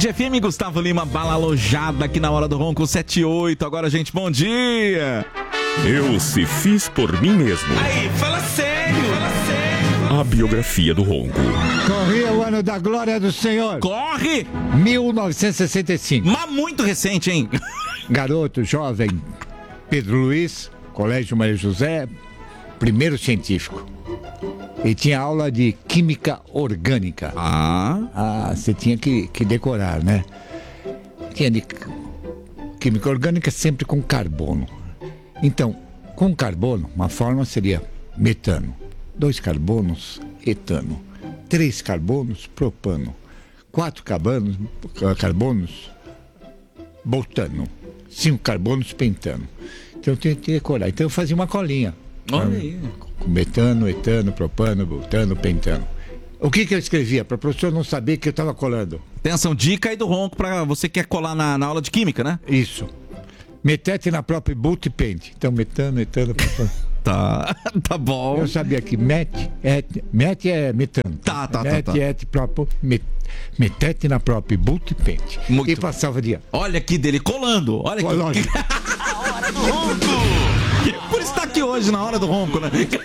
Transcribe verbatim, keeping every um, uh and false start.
F M, Gustavo Lima, bala alojada aqui na Hora do Ronco, sete e oito. Agora, gente, bom dia! Eu se fiz por mim mesmo. Aí, fala sério, fala sério. A biografia do Ronco. Corria o ano da glória do Senhor. Corre! mil novecentos e sessenta e cinco. Mas muito recente, hein? Garoto, jovem, Pedro Luiz, Colégio Maria José, primeiro científico. E tinha aula de química orgânica. Ah. Ah, você tinha que, que decorar, né? Tinha de química orgânica sempre com carbono. Então, com carbono, uma fórmula seria metano. Dois carbonos, etano. Três carbonos, propano. Quatro carbonos, carbonos, butano. Cinco carbonos, pentano. Então eu tinha que decorar. Então eu fazia uma colinha. Olha aí. Com metano, etano, propano, butano, pentano. O que que eu escrevia? Para o professor não saber que eu estava colando. Atenção, dica aí do Ronco pra você que quer colar na, na aula de química, né? Isso. Metete na própria but e pente. Então metano, etano, propano. Tá, tá bom. Eu sabia que met, et, met é metano. Tá, tá, met, tá, tá. et, próprio, met, metete na própria but e pente. Muito e passava de ano. Olha que dele, colando. Olha que... Lógico. A Hora do Ronco. Por isso tá aqui hoje, na Hora do Ronco, né?